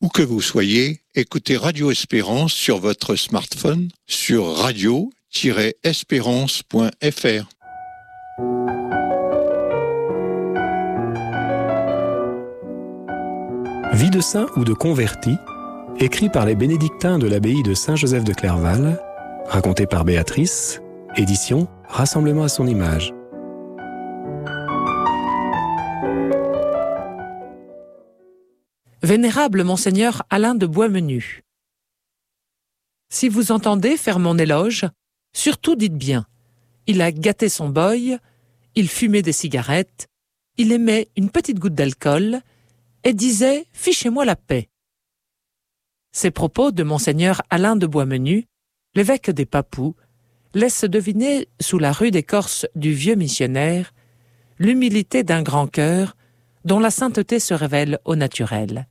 que vous soyez, écoutez Radio Espérance sur votre smartphone sur radio-espérance.fr. Vie de saint ou de converti, écrit par les bénédictins de l'abbaye de Saint-Joseph de Clerval, raconté par Béatrice, édition Rassemblement à son image. Vénérable Monseigneur Alain de Boismenu, si vous entendez faire mon éloge, surtout dites bien. Il a gâté son boy, il fumait des cigarettes, il aimait une petite goutte d'alcool et disait « Fichez-moi la paix ». Ces propos de Monseigneur Alain de Boismenu, l'évêque des Papous, laissent deviner sous la rude écorce du vieux missionnaire l'humilité d'un grand cœur dont la sainteté se révèle au naturel.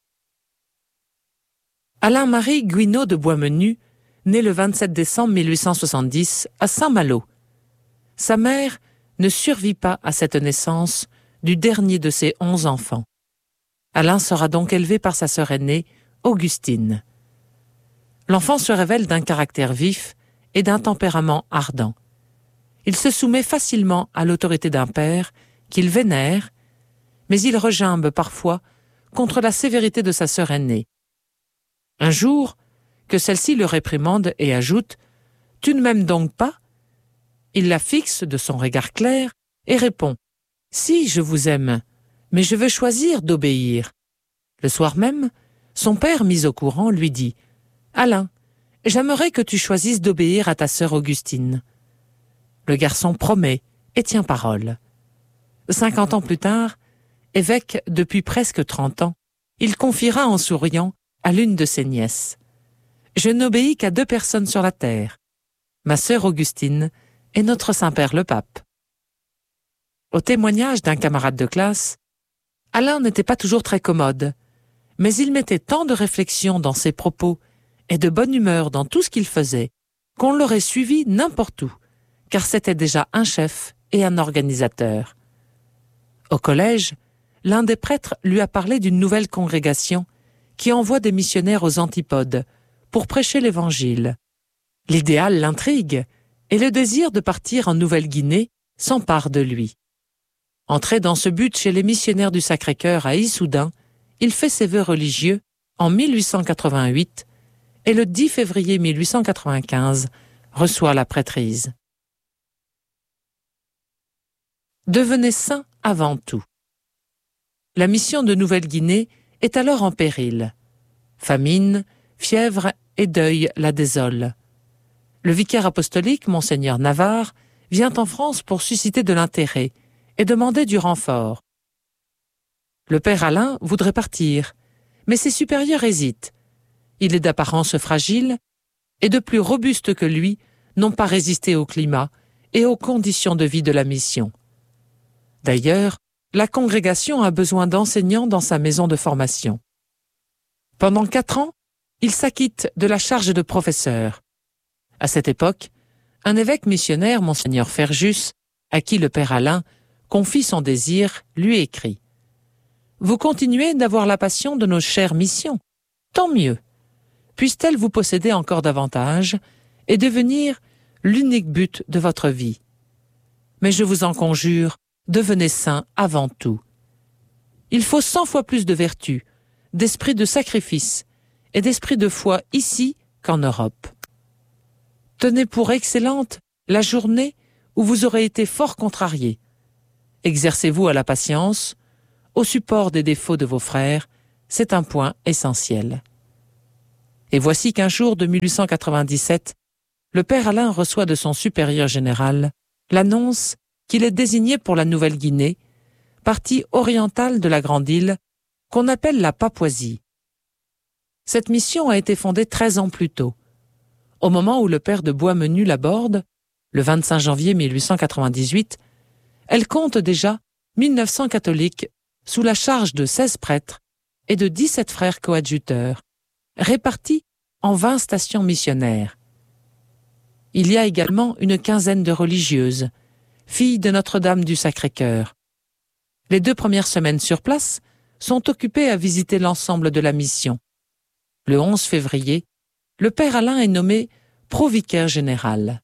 Alain-Marie Guinaud de Boismenu, né le 27 décembre 1870 à Saint-Malo. Sa mère ne survit pas à cette naissance du dernier de ses 11 enfants. Alain sera donc élevé par sa sœur aînée, Augustine. L'enfant se révèle d'un caractère vif et d'un tempérament ardent. Il se soumet facilement à l'autorité d'un père qu'il vénère, mais il regimbe parfois contre la sévérité de sa sœur aînée. Un jour, que celle-ci le réprimande et ajoute « Tu ne m'aimes donc pas ?» Il la fixe de son regard clair et répond « Si, je vous aime, mais je veux choisir d'obéir. » Le soir même, son père, mis au courant, lui dit « Alain, j'aimerais que tu choisisses d'obéir à ta sœur Augustine. » Le garçon promet et tient parole. 50 ans plus tard, évêque depuis presque 30 ans, il confiera en souriant à l'une de ses nièces. « Je n'obéis qu'à 2 personnes sur la terre, ma sœur Augustine et notre Saint-Père le Pape. » Au témoignage d'un camarade de classe, Alain n'était pas toujours très commode, mais il mettait tant de réflexion dans ses propos et de bonne humeur dans tout ce qu'il faisait qu'on l'aurait suivi n'importe où, car c'était déjà un chef et un organisateur. Au collège, l'un des prêtres lui a parlé d'une nouvelle congrégation qui envoie des missionnaires aux antipodes pour prêcher l'Évangile. L'idéal l'intrigue et le désir de partir en Nouvelle-Guinée s'empare de lui. Entré dans ce but chez les missionnaires du Sacré-Cœur à Issoudun, il fait ses vœux religieux en 1888 et le 10 février 1895 reçoit la prêtrise. Devenez saint avant tout. La mission de Nouvelle-Guinée est alors en péril. Famine, fièvre et deuil la désolent. Le vicaire apostolique, Monseigneur Navarre, vient en France pour susciter de l'intérêt et demander du renfort. Le père Alain voudrait partir, mais ses supérieurs hésitent. Il est d'apparence fragile et de plus robuste que lui n'ont pas résisté au climat et aux conditions de vie de la mission. D'ailleurs, la congrégation a besoin d'enseignants dans sa maison de formation. Pendant 4 ans, il s'acquitte de la charge de professeur. À cette époque, un évêque missionnaire, Monseigneur Ferjus, à qui le père Alain confie son désir, lui écrit « Vous continuez d'avoir la passion de nos chères missions. Tant mieux. Puisse-t-elle vous posséder encore davantage et devenir l'unique but de votre vie. Mais je vous en conjure, devenez saints avant tout. Il faut 100 fois plus de vertu, d'esprit de sacrifice et d'esprit de foi ici qu'en Europe. Tenez pour excellente la journée où vous aurez été fort contrarié. Exercez-vous à la patience, au support des défauts de vos frères, c'est un point essentiel. Et voici qu'un jour de 1897, le père Alain reçoit de son supérieur général l'annonce qu'il est désigné pour la Nouvelle-Guinée, partie orientale de la grande île qu'on appelle la Papouasie. Cette mission a été fondée 13 ans plus tôt. Au moment où le père de Boismenu l'aborde, le 25 janvier 1898, elle compte déjà 1900 catholiques sous la charge de 16 prêtres et de 17 frères coadjuteurs, répartis en 20 stations missionnaires. Il y a également une quinzaine de religieuses, filles de Notre-Dame du Sacré-Cœur. Les 2 premières semaines sur place sont occupées à visiter l'ensemble de la mission, Le 11 février, le père Alain est nommé provicaire général.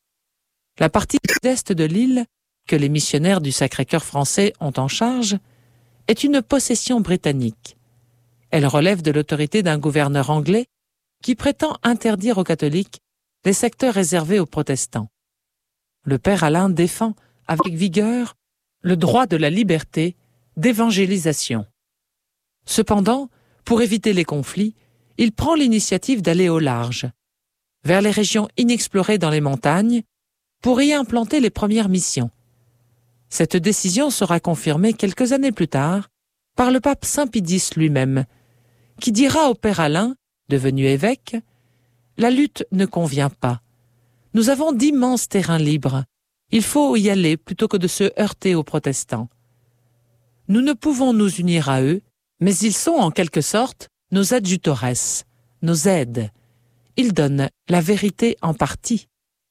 La partie sud-est de l'île, que les missionnaires du Sacré-Cœur français ont en charge, est une possession britannique. Elle relève de l'autorité d'un gouverneur anglais qui prétend interdire aux catholiques les secteurs réservés aux protestants. Le père Alain défend avec vigueur le droit de la liberté d'évangélisation. Cependant, pour éviter les conflits, il prend l'initiative d'aller au large, vers les régions inexplorées dans les montagnes, pour y implanter les premières missions. Cette décision sera confirmée quelques années plus tard par le pape Saint Pie X lui-même, qui dira au père Alain, devenu évêque, « La lutte ne convient pas. Nous avons d'immenses terrains libres. Il faut y aller plutôt que de se heurter aux protestants. Nous ne pouvons nous unir à eux, mais ils sont en quelque sorte nos adjutores, nos aides. Ils donnent la vérité en partie. »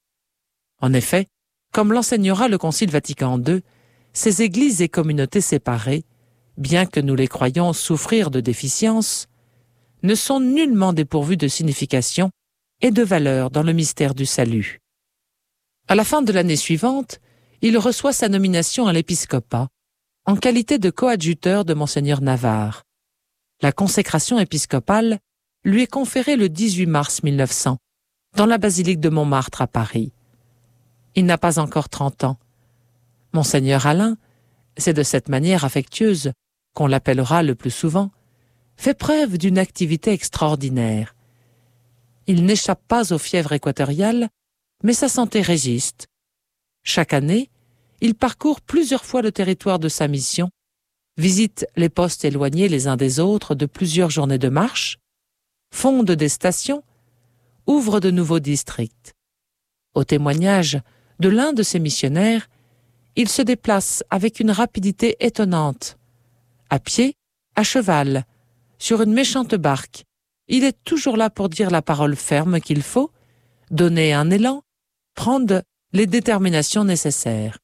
En effet, comme l'enseignera le Concile Vatican II, ces églises et communautés séparées, bien que nous les croyions souffrir de déficiences, ne sont nullement dépourvues de signification et de valeur dans le mystère du salut. À la fin de l'année suivante, il reçoit sa nomination à l'épiscopat, en qualité de coadjuteur de Monseigneur Navarre. La consécration épiscopale lui est conférée le 18 mars 1900, dans la basilique de Montmartre à Paris. Il n'a pas encore 30 ans. Monseigneur Alain, c'est de cette manière affectueuse qu'on l'appellera le plus souvent, fait preuve d'une activité extraordinaire. Il n'échappe pas aux fièvres équatoriales, mais sa santé résiste. Chaque année, il parcourt plusieurs fois le territoire de sa mission, visite les postes éloignés les uns des autres de plusieurs journées de marche, fonde des stations, ouvre de nouveaux districts. Au témoignage de l'un de ses missionnaires, il se déplace avec une rapidité étonnante. À pied, à cheval, sur une méchante barque, il est toujours là pour dire la parole ferme qu'il faut, donner un élan, prendre les déterminations nécessaires.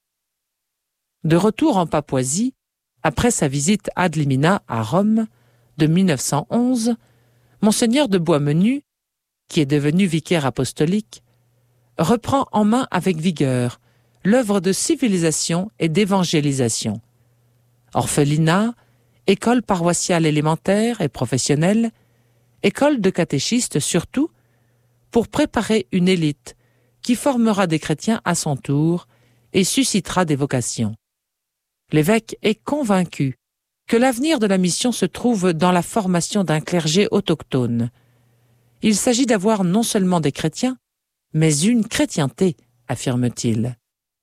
De retour en Papouasie, après sa visite ad limina à Rome de 1911, Monseigneur de Boismenu, qui est devenu vicaire apostolique, reprend en main avec vigueur l'œuvre de civilisation et d'évangélisation. Orphelinat, école paroissiale élémentaire et professionnelle, école de catéchistes surtout, pour préparer une élite qui formera des chrétiens à son tour et suscitera des vocations. L'évêque est convaincu que l'avenir de la mission se trouve dans la formation d'un clergé autochtone. Il s'agit d'avoir non seulement des chrétiens, mais une chrétienté, affirme-t-il.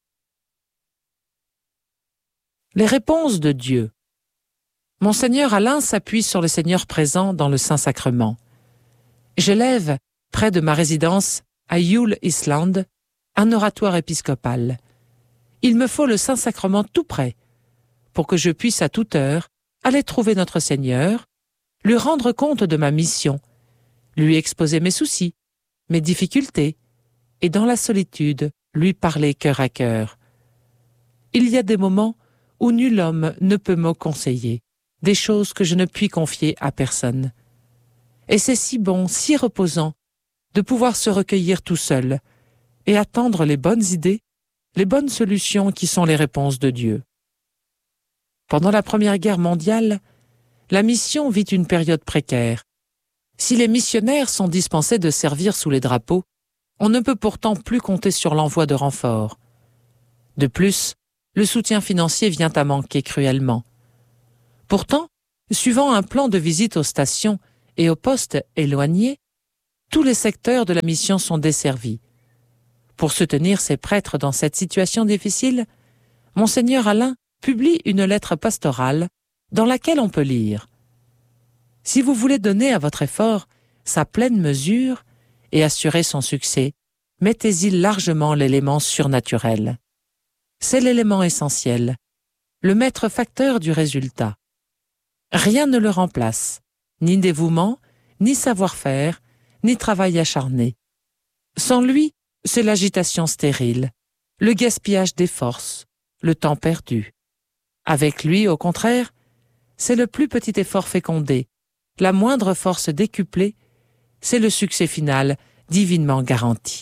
Les réponses de Dieu. Monseigneur Alain s'appuie sur le Seigneur présent dans le Saint-Sacrement. J'élève, près de ma résidence, à Yule Island, un oratoire épiscopal. Il me faut le Saint-Sacrement tout près, pour que je puisse à toute heure aller trouver notre Seigneur, lui rendre compte de ma mission, lui exposer mes soucis, mes difficultés, et dans la solitude, lui parler cœur à cœur. Il y a des moments où nul homme ne peut me conseiller, des choses que je ne puis confier à personne. Et c'est si bon, si reposant, de pouvoir se recueillir tout seul et attendre les bonnes idées, les bonnes solutions qui sont les réponses de Dieu. Pendant la Première Guerre mondiale, la mission vit une période précaire. Si les missionnaires sont dispensés de servir sous les drapeaux, on ne peut pourtant plus compter sur l'envoi de renforts. De plus, le soutien financier vient à manquer cruellement. Pourtant, suivant un plan de visite aux stations et aux postes éloignés, tous les secteurs de la mission sont desservis. Pour soutenir ses prêtres dans cette situation difficile, Monseigneur Alain publie une lettre pastorale dans laquelle on peut lire « Si vous voulez donner à votre effort sa pleine mesure et assurer son succès, mettez-y largement l'élément surnaturel. C'est l'élément essentiel, le maître facteur du résultat. Rien ne le remplace, ni dévouement, ni savoir-faire, ni travail acharné. Sans lui, c'est l'agitation stérile, le gaspillage des forces, le temps perdu. Avec lui, au contraire, c'est le plus petit effort fécondé, la moindre force décuplée c'est le succès final divinement garanti.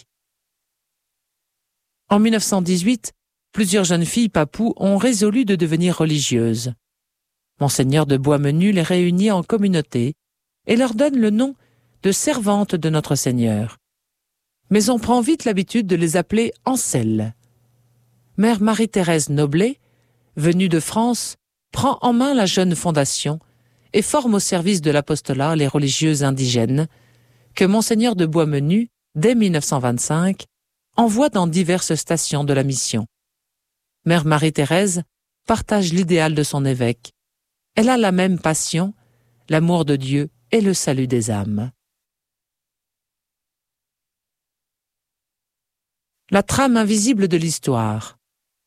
En 1918, plusieurs jeunes filles papoues ont résolu de devenir religieuses. Monseigneur de Boismenu les réunit en communauté et leur donne le nom de servantes de notre Seigneur. Mais on prend vite l'habitude de les appeler Ancelles. Mère Marie-Thérèse Noblet, venue de France, prend en main la jeune fondation et forme au service de l'apostolat les religieuses indigènes que Monseigneur de Boismenu, dès 1925, envoie dans diverses stations de la mission. Mère Marie-Thérèse partage l'idéal de son évêque. Elle a la même passion, l'amour de Dieu et le salut des âmes. La trame invisible de l'histoire.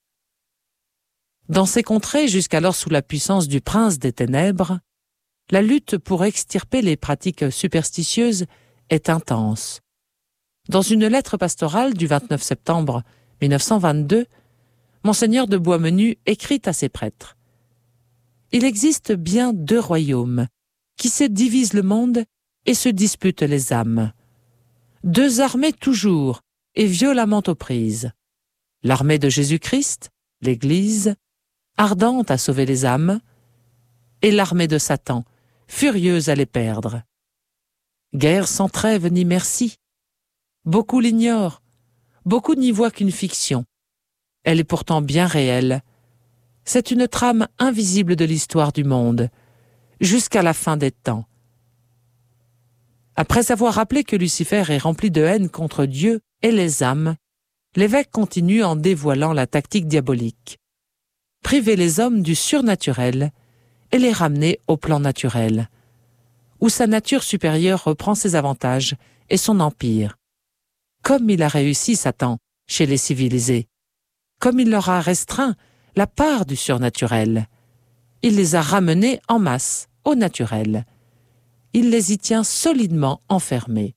Dans ces contrées jusqu'alors sous la puissance du prince des ténèbres, la lutte pour extirper les pratiques superstitieuses est intense. Dans une lettre pastorale du 29 septembre 1922, Monseigneur de Boismenu écrit à ses prêtres: « Il existe bien deux royaumes qui se divisent le monde et se disputent les âmes. Deux armées toujours et violemment aux prises. L'armée de Jésus-Christ, l'Église, ardente à sauver les âmes, et l'armée de Satan, furieuse à les perdre. Guerre sans trêve ni merci. Beaucoup l'ignorent, beaucoup n'y voient qu'une fiction. Elle est pourtant bien réelle. C'est une trame invisible de l'histoire du monde, jusqu'à la fin des temps. » Après avoir rappelé que Lucifer est rempli de haine contre Dieu et les âmes, l'évêque continue en dévoilant la tactique diabolique. Priver les hommes du surnaturel et les ramener au plan naturel, où sa nature supérieure reprend ses avantages et son empire. Comme il a réussi Satan chez les civilisés, comme il leur a restreint la part du surnaturel, il les a ramenés en masse au naturel. Il les y tient solidement enfermés.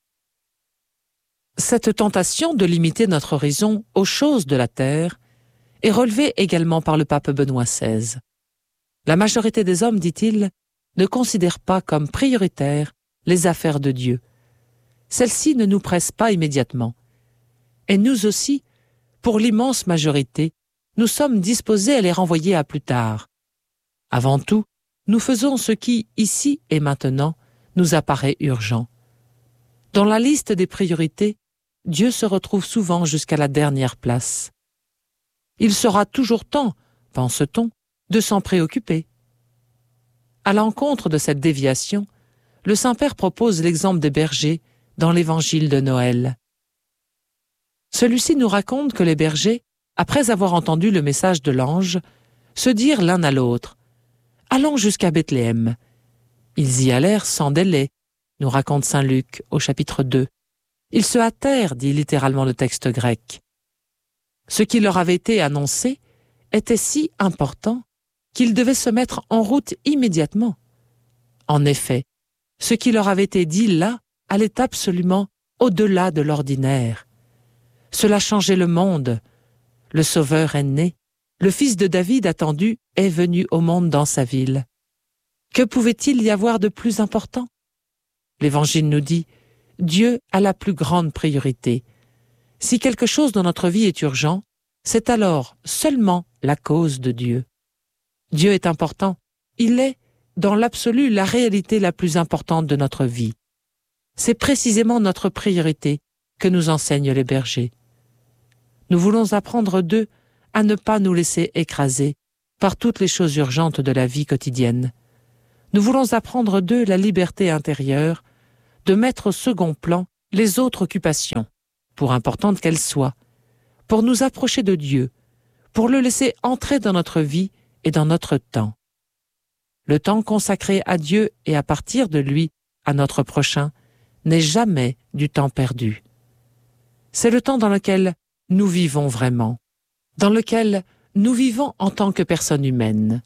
Cette tentation de limiter notre horizon aux choses de la terre est relevée également par le pape Benoît XVI. La majorité des hommes, dit-il, ne considère pas comme prioritaires les affaires de Dieu. Celles-ci ne nous pressent pas immédiatement. Et nous aussi, pour l'immense majorité, nous sommes disposés à les renvoyer à plus tard. Avant tout, nous faisons ce qui, ici et maintenant, nous apparaît urgent. Dans la liste des priorités, Dieu se retrouve souvent jusqu'à la dernière place. Il sera toujours temps, pense-t-on, de s'en préoccuper. À l'encontre de cette déviation, le Saint-Père propose l'exemple des bergers dans l'évangile de Noël. Celui-ci nous raconte que les bergers, après avoir entendu le message de l'ange, se dirent l'un à l'autre: « Allons jusqu'à Bethléem. » Ils y allèrent sans délai, nous raconte saint Luc au chapitre 2. Ils se hâtèrent, dit littéralement le texte grec. Ce qui leur avait été annoncé était si important qu'ils devaient se mettre en route immédiatement. En effet, ce qui leur avait été dit là allait absolument au-delà de l'ordinaire. Cela changeait le monde. Le Sauveur est né. Le fils de David attendu est venu au monde dans sa ville. Que pouvait-il y avoir de plus important? L'Évangile nous dit: Dieu a la plus grande priorité. Si quelque chose dans notre vie est urgent, c'est alors seulement la cause de Dieu. Dieu est important. Il est, dans l'absolu, la réalité la plus importante de notre vie. C'est précisément notre priorité que nous enseignent les bergers. Nous voulons apprendre d'eux à ne pas nous laisser écraser par toutes les choses urgentes de la vie quotidienne. Nous voulons apprendre d'eux la liberté intérieure de mettre au second plan les autres occupations, pour importantes qu'elles soient, pour nous approcher de Dieu, pour le laisser entrer dans notre vie et dans notre temps. Le temps consacré à Dieu et à partir de lui à notre prochain n'est jamais du temps perdu. C'est le temps dans lequel nous vivons vraiment, dans lequel nous vivons en tant que personnes humaines.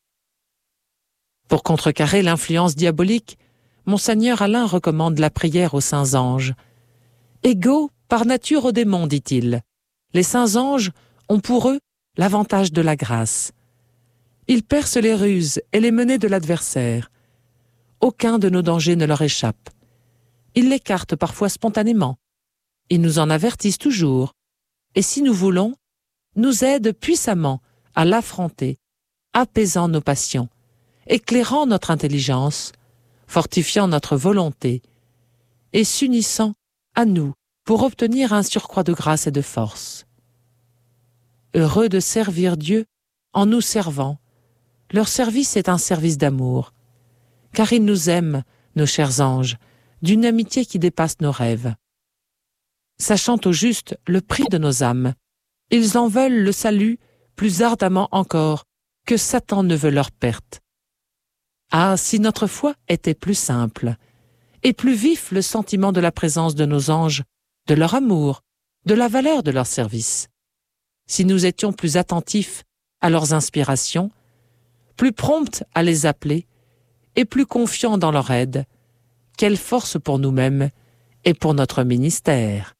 Pour contrecarrer l'influence diabolique, Monseigneur Alain recommande la prière aux saints anges. Égaux par nature aux démons, dit-il, les saints anges ont pour eux l'avantage de la grâce. Ils percent les ruses et les menées de l'adversaire. Aucun de nos dangers ne leur échappe. ils l'écartent parfois spontanément. Ils nous en avertissent toujours, et si nous voulons, nous aident puissamment à l'affronter, apaisant nos passions, éclairant notre intelligence, fortifiant notre volonté, et s'unissant à nous pour obtenir un surcroît de grâce et de force. Heureux de servir Dieu en nous servant, leur service est un service d'amour, car ils nous aiment, nos chers anges, d'une amitié qui dépasse nos rêves. Sachant au juste le prix de nos âmes, ils en veulent le salut plus ardemment encore que Satan ne veut leur perte. Ah, si notre foi était plus simple, et plus vif le sentiment de la présence de nos anges, de leur amour, de la valeur de leur service. Si nous étions plus attentifs à leurs inspirations, plus prompts à les appeler, et plus confiants dans leur aide, quelle force pour nous-mêmes et pour notre ministère.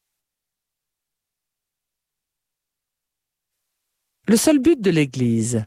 Le seul but de l'Église.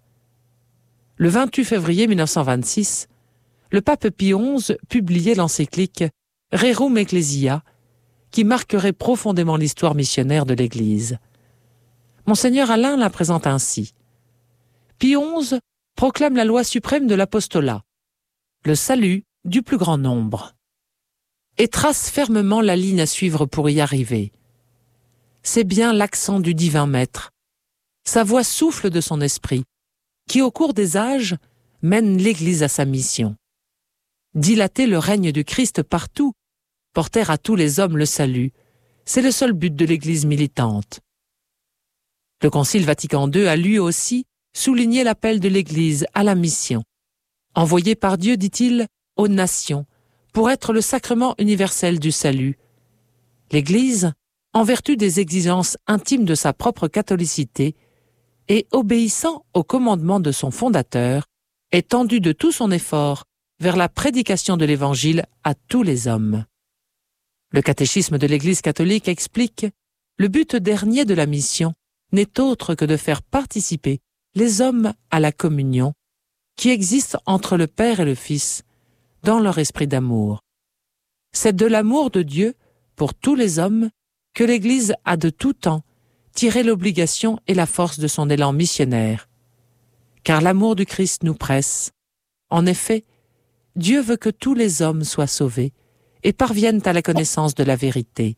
Le 28 février 1926, le pape Pie XI publiait l'encyclique Rerum Ecclesiae, qui marquerait profondément l'histoire missionnaire de l'Église. Monseigneur Alain la présente ainsi. Pie XI proclame la loi suprême de l'apostolat, le salut du plus grand nombre, et trace fermement la ligne à suivre pour y arriver. C'est bien l'accent du divin maître. Sa voix souffle de son esprit, qui au cours des âges mène l'Église à sa mission. Dilater le règne du Christ partout, porter à tous les hommes le salut, c'est le seul but de l'Église militante. Le Concile Vatican II a lui aussi souligné l'appel de l'Église à la mission, envoyée par Dieu, dit-il, aux nations, pour être le sacrement universel du salut. L'Église, en vertu des exigences intimes de sa propre catholicité, et obéissant au commandement de son fondateur, est tendue de tout son effort vers la prédication de l'Évangile à tous les hommes. Le catéchisme de l'Église catholique explique « Le but dernier de la mission n'est autre que de faire participer les hommes à la communion qui existe entre le Père et le Fils dans leur esprit d'amour. C'est de l'amour de Dieu pour tous les hommes que l'Église a de tout temps tiré l'obligation et la force de son élan missionnaire. Car l'amour du Christ nous presse. En effet, Dieu veut que tous les hommes soient sauvés et parviennent à la connaissance de la vérité.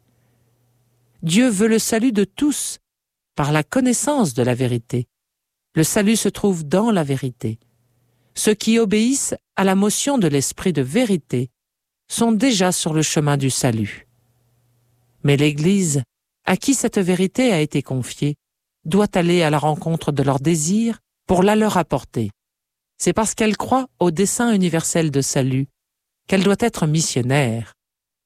Dieu veut le salut de tous par la connaissance de la vérité. Le salut se trouve dans la vérité. Ceux qui obéissent à la motion de l'esprit de vérité sont déjà sur le chemin du salut. Mais l'Église, à qui cette vérité a été confiée, doit aller à la rencontre de leurs désirs pour la leur apporter. C'est parce qu'elle croit au dessein universel de salut qu'elle doit être missionnaire.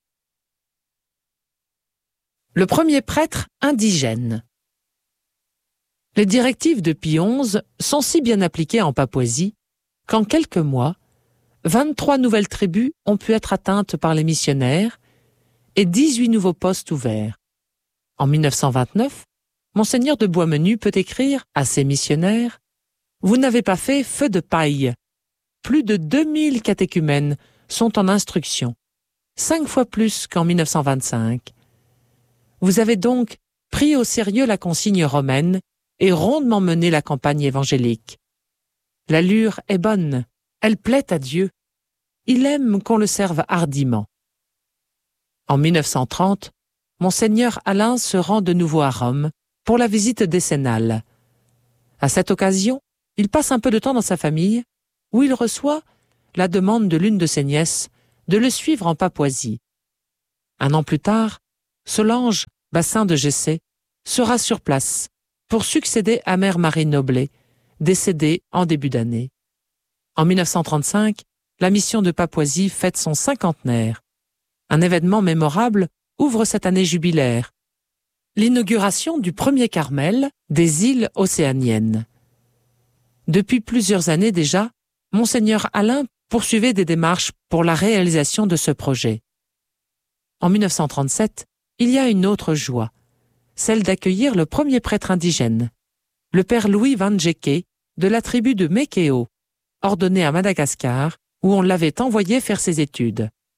Le premier prêtre indigène. Les directives de Pie XI sont si bien appliquées en Papouasie qu'en quelques mois, 23 nouvelles tribus ont pu être atteintes par les missionnaires et 18 nouveaux postes ouverts. En 1929, Monseigneur de Boismenu peut écrire à ses missionnaires « Vous n'avez pas fait feu de paille. Plus de 2000 catéchumènes sont en instruction, 5 fois plus qu'en 1925. Vous avez donc pris au sérieux la consigne romaine et rondement mené la campagne évangélique. L'allure est bonne, elle plaît à Dieu. Il aime qu'on le serve hardiment. » En 1930, Monseigneur Alain se rend de nouveau à Rome pour la visite décennale. À cette occasion, il passe un peu de temps dans sa famille, où il reçoit la demande de l'une de ses nièces de le suivre en Papouasie. Un an plus tard, Solange Bassin de Gessé sera sur place pour succéder à Mère Marie Noblet, décédée en début d'année. En 1935, la mission de Papouasie fête son cinquantenaire. Un événement mémorable ouvre cette année jubilaire, l'inauguration du premier Carmel des îles océaniennes. Depuis plusieurs années déjà, Monseigneur Alain poursuivait des démarches pour la réalisation de ce projet. En 1937, il y a une autre joie, celle d'accueillir le premier prêtre indigène, le père Louis Van Jeke de la tribu de Mekeo, ordonné à Madagascar, où on l'avait envoyé faire ses études.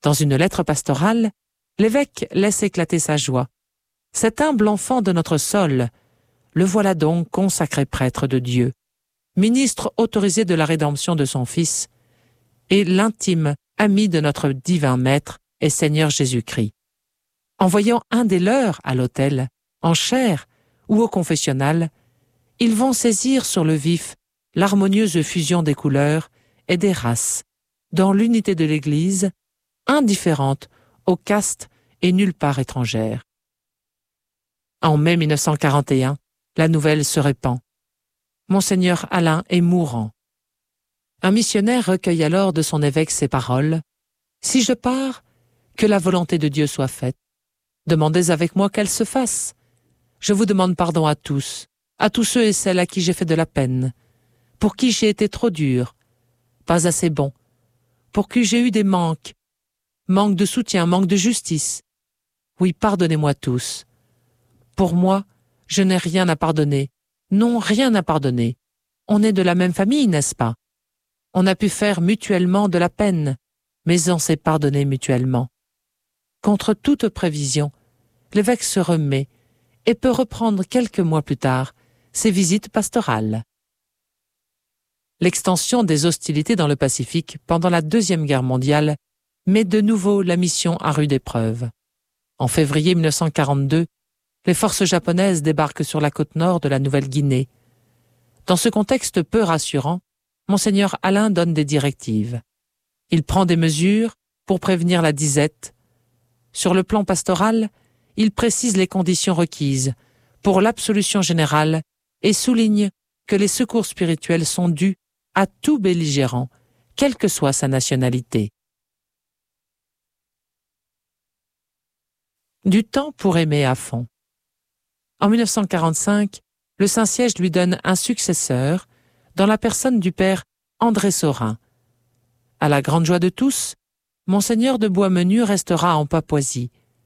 Dans une lettre pastorale, l'évêque laisse éclater sa joie. « Cet humble enfant de notre sol, le voilà donc consacré prêtre de Dieu, ministre autorisé de la rédemption de son Fils, et l'intime ami de notre divin Maître et Seigneur Jésus-Christ. En voyant un des leurs à l'autel, en chair ou au confessionnal, ils vont saisir sur le vif l'harmonieuse fusion des couleurs et des races, dans l'unité de l'Église, indifférente aux castes et nulle part étrangère. » En mai 1941, la nouvelle se répand. Monseigneur Alain est mourant. Un missionnaire recueille alors de son évêque ces paroles. « Si je pars, que la volonté de Dieu soit faite. Demandez avec moi qu'elle se fasse. Je vous demande pardon à tous ceux et celles à qui j'ai fait de la peine, pour qui j'ai été trop dur, pas assez bon, pour qui j'ai eu des manques de soutien, manque de justice. Oui, pardonnez-moi tous. Pour moi, je n'ai rien à pardonner. Non, rien à pardonner. On est de la même famille, n'est-ce pas? On a pu faire mutuellement de la peine, mais on s'est pardonné mutuellement. » Contre toute prévision, l'évêque se remet et peut reprendre quelques mois plus tard ses visites pastorales. L'extension des hostilités dans le Pacifique pendant la Deuxième Guerre mondiale met de nouveau la mission à rude épreuve. En février 1942, les forces japonaises débarquent sur la côte nord de la Nouvelle-Guinée. Dans ce contexte peu rassurant, Monseigneur Alain donne des directives. Il prend des mesures pour prévenir la disette. Sur le plan pastoral, il précise les conditions requises pour l'absolution générale et souligne que les secours spirituels sont dus à tout belligérant, quelle que soit sa nationalité. Du temps pour aimer à fond. En 1945, le Saint-Siège lui donne un successeur dans la personne du père André Saurin. À la grande joie de tous, Monseigneur de Boismenu restera en Papouasie.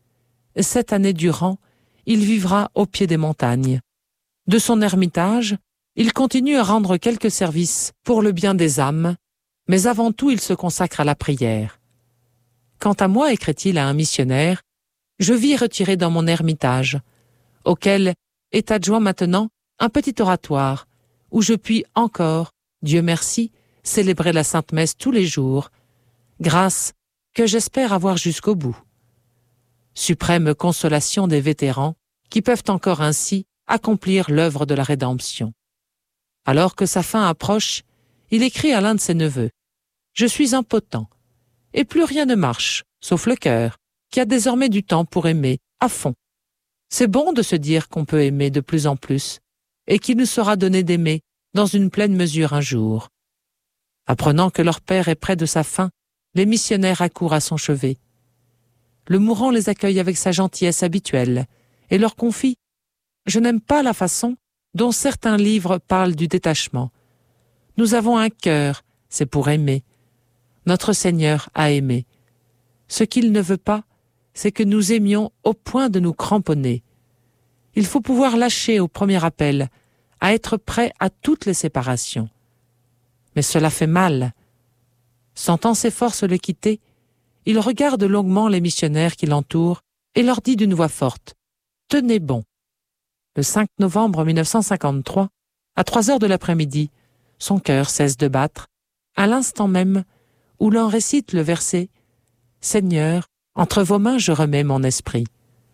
7 années durant, il vivra au pied des montagnes. De son ermitage, il continue à rendre quelques services pour le bien des âmes, mais avant tout il se consacre à la prière. « Quant à moi, écrit-il à un missionnaire, je vis retiré dans mon ermitage, auquel est adjoint maintenant un petit oratoire, où je puis encore, Dieu merci, célébrer la Sainte Messe tous les jours, grâce que j'espère avoir jusqu'au bout. Suprême consolation des vétérans qui peuvent encore ainsi accomplir l'œuvre de la rédemption. » Alors que sa fin approche, il écrit à l'un de ses neveux « Je suis impotent, et plus rien ne marche, sauf le cœur, qui a désormais du temps pour aimer à fond. C'est bon de se dire qu'on peut aimer de plus en plus, et qu'il nous sera donné d'aimer dans une pleine mesure un jour. » Apprenant que leur père est près de sa fin, les missionnaires accourent à son chevet. Le mourant les accueille avec sa gentillesse habituelle et leur confie « Je n'aime pas la façon dont certains livres parlent du détachement. Nous avons un cœur, c'est pour aimer. Notre Seigneur a aimé. Ce qu'il ne veut pas, c'est que nous aimions au point de nous cramponner. Il faut pouvoir lâcher au premier appel, à être prêt à toutes les séparations. Mais cela fait mal. » Sentant ses forces le quitter, il regarde longuement les missionnaires qui l'entourent et leur dit d'une voix forte « Tenez bon !» Le 5 novembre 1953, à 3 heures de l'après-midi, son cœur cesse de battre, à l'instant même où l'on récite le verset « Seigneur, entre vos mains je remets mon esprit ».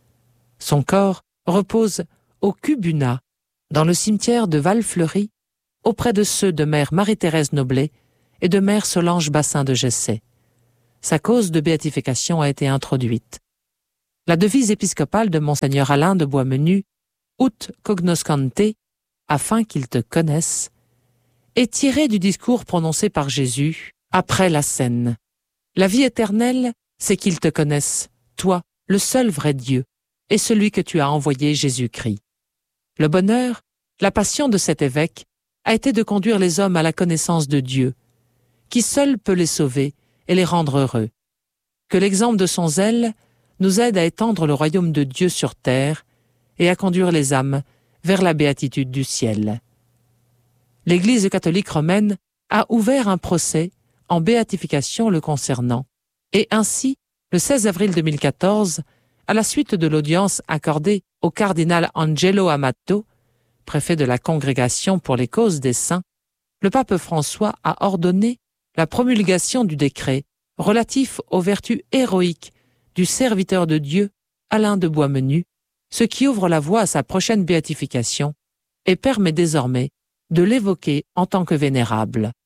Son corps repose au Cubuna, dans le cimetière de Val-Fleury, auprès de ceux de mère Marie-Thérèse Noblet et de mère Solange Bassin de Gessé. Sa cause de béatification a été introduite. La devise épiscopale de Monseigneur Alain de Boismenu, Ut cognoscante, afin qu'ils te connaissent, est tirée du discours prononcé par Jésus après la scène. La vie éternelle, c'est qu'ils te connaissent, toi, le seul vrai Dieu, et celui que tu as envoyé, Jésus-Christ. Le bonheur, la passion de cet évêque, a été de conduire les hommes à la connaissance de Dieu, qui seul peut les sauver et les rendre heureux. Que l'exemple de son zèle nous aide à étendre le royaume de Dieu sur terre et à conduire les âmes vers la béatitude du ciel. L'Église catholique romaine a ouvert un procès en béatification le concernant, et ainsi Le 16 avril 2014, à la suite de l'audience accordée au cardinal Angelo Amato, préfet de la Congrégation pour les causes des saints, le pape François a ordonné la promulgation du décret relatif aux vertus héroïques du serviteur de Dieu Alain de Boismenu, ce qui ouvre la voie à sa prochaine béatification et permet désormais de l'évoquer en tant que vénérable.